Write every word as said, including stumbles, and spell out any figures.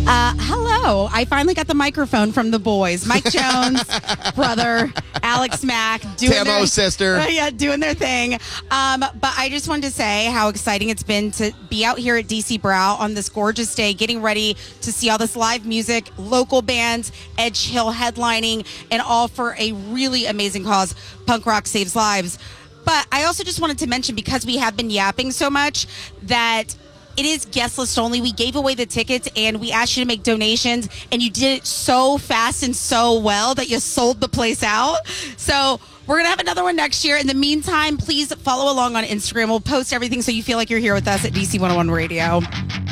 Uh, hello. I finally got the microphone from the boys. Mike Jones, brother, Alex Mack, doing Tamo their, sister. Yeah, doing their thing. Um, but I just wanted to say how exciting it's been to be out here at D C Brow on this gorgeous day, getting ready to see all this live music, local bands, Edge Hill headlining, and all for a really amazing cause. Punk rock saves lives. But I also just wanted to mention, because we have been yapping so much, that it is guest list only. We gave away the tickets and we asked you to make donations, and you did it so fast and so well that you sold the place out. So we're going to have another one next year. In the meantime, please follow along on Instagram. We'll post everything so you feel like you're here with us at D C one oh one Radio.